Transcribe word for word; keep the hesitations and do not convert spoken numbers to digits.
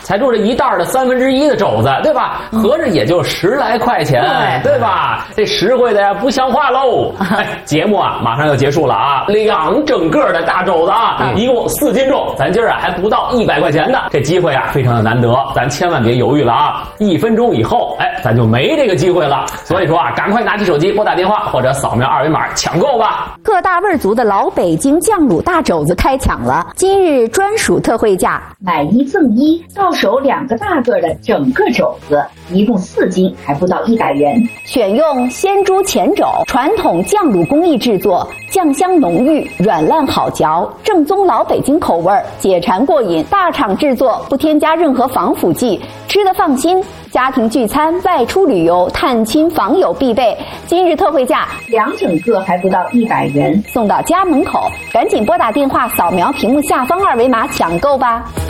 才做这一袋的三分之一的肘子，对吧？合着也就十来块钱，对, 对吧？这实惠的呀不像话喽！哎，节目啊马上要结束了啊，两整个的大肘子啊，嗯、一共四斤重，咱今儿啊还不到一百块钱呢，这机会啊非常的难得，咱千万别犹豫了啊！一分钟以后，哎，咱就没这个机会了。所以说啊，赶快拿起手机拨打电话或者扫描二维码抢购吧！ 各大味族的老北京酱卤大肘子开抢了，今日专属特惠价， 买一赠一，到手两个大个的整个肘子，一共四斤，还不到一百元。 选用鲜猪前肘，传统酱卤工艺制作，酱香浓郁，软烂好嚼，正宗老北京口味，解馋过瘾。大厂制作，不添加任何防腐剂，吃得放心。家庭聚餐、外出旅游、探亲访友必备。今日特惠价， 两整个还不到一百元， 送到家门口。赶紧拨打电话，扫描屏幕下方二维码抢购吧。